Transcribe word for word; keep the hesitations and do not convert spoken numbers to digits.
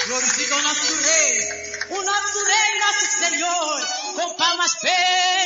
Glorifica o nosso Rei, o nosso Rei, nosso Senhor, com palmas feitas.